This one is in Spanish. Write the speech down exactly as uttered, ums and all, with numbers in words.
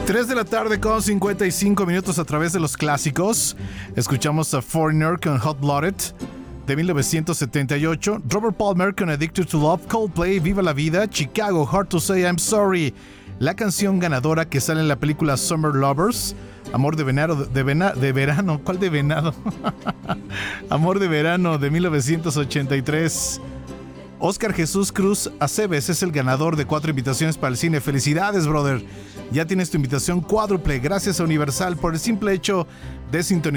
tres de la tarde con cincuenta y cinco minutos a través de los clásicos. Escuchamos a Foreigner con Hot Blooded de mil novecientos setenta y ocho. Robert Palmer con Addicted to Love. Coldplay, Viva la Vida. Chicago, Hard to Say I'm Sorry. La canción ganadora que sale en la película Summer Lovers. Amor de venado, de, vena, de verano. ¿Cuál de venado? Amor de verano de mil novecientos ochenta y tres. Oscar Jesús Cruz Aceves es el ganador de cuatro invitaciones para el cine. Felicidades, brother. Ya tienes tu invitación cuádruple. Gracias a Universal por el simple hecho de sintonizar